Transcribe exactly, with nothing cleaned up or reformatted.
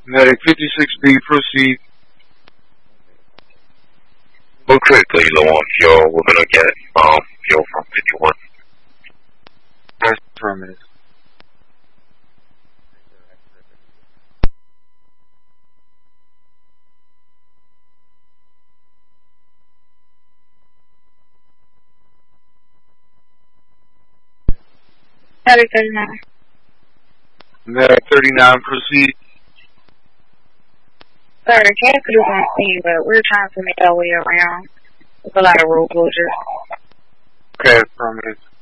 Medic fifty-six B, proceed. Move quickly, Lawan. Yo, we're gonna get um yo from fifty-one. That's affirmative. Medic thirty-nine. Medic thirty-nine, proceed. Sir, casket is on scene, but we're trying to make our way around. There's a lot of road closures. Okay, affirmative.